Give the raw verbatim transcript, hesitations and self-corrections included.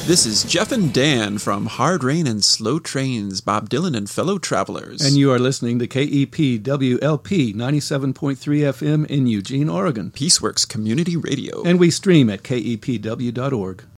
This is Jeff and Dan from Hard Rain and Slow Trains, Bob Dylan and Fellow Travelers. And you are listening to K E P W L P ninety-seven point three F M in Eugene, Oregon. Peaceworks Community Radio. And we stream at K E P W dot org.